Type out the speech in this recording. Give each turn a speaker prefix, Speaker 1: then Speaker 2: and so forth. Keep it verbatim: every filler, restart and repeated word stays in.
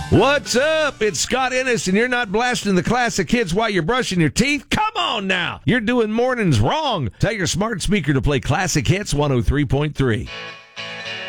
Speaker 1: What's up? It's Scott Ennis, and you're not blasting the classic hits while you're brushing your teeth? Come on now! You're doing mornings wrong. Tell your smart speaker to play Classic Hits one oh three point three.